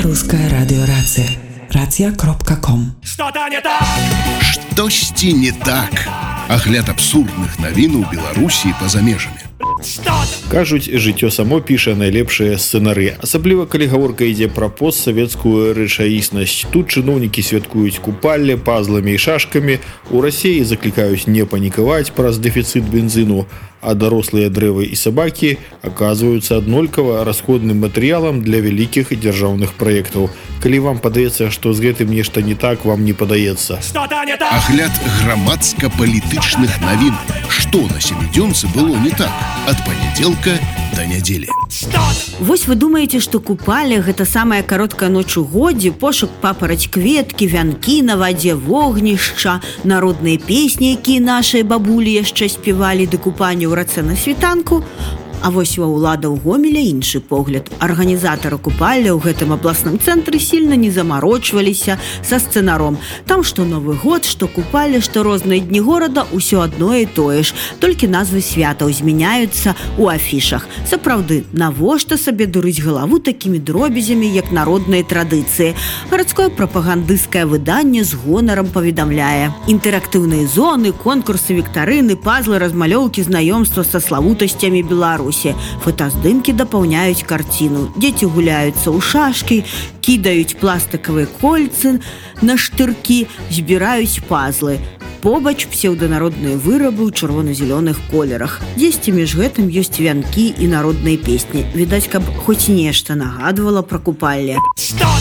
Русская радиорация. Рация.ком. Что-то не так! Штосьці не так. Агляд абсурдных навін у Беларусі па-за межамі. Кажуць, жыццё само піша найлепшыя сцэнары, асабліва калі гаворка ідзе пра постсавецкую рэчаіснасць. Тут чыноўнікі святкуюць купалле пазламі і шашкамі, у Расіі заклікаюць не панікаваць праз дэфіцыт бензіну, а дарослыя дрэвы і сабакі аказваюцца аднолькава расходным матэрыялам для вялікіх дзяржаўных праектаў. Калі вам падаецца, што з гэтым нешта не так, вам не падаецца. Что-то не так! Агляд грамадска-палітычных навін. Што на сямідзёнцы было не так? Ад панядзелка да нядзелі. Вось вы думаеце, што купалле – гэта самая кароткая ноч у годзе, пошук папараць кветкі, вянкі на вадзе, вогнішча, народныя песні, якія нашыя бабулі яшчэ спявалі да купання ў рацэ на світанку. А вось ва ўлада ў Гомеля іншы погляд. Арганізатары купалля ў гэтым абласным цэнтры сильна не замарочваліся са сцэнаром. Там што Новы год, што купалле, што розныя дні горада, усё адно і тое ж. Толькі назвы святаў змяняюцца ў афішах. Сапраўды, навошта сабе дурыць галаву такімі дробязямі, як народныя традыцыі? Гарадское прапагандысцкае выданне з гонарам паведамляе. Інтэрактыўныя зоны, конкурсы, віктарыны, пазлы, размалёўкі, знаёмства са славутасцямі Беларусі. Фотаздымкі дапаўняюць карціну. Дзеці гуляюцца ў шашкі, кідаюць пластыкавыя кольцы на штыркі, збіраюць пазлы. Побач псеўданародныя вырабы ў чырвона-зялёных колерах. Дзесьці між гэтым ёсць вянкі і народныя песні. Відаць, каб хоць нешта нагадвала пра купалле.